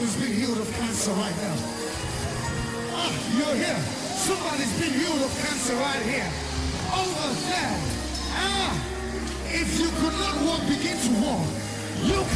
Somebody's being healed of cancer right now. Ah, you're here. Somebody's being healed of cancer right here. Over there. Ah, if you could not walk, begin to walk. You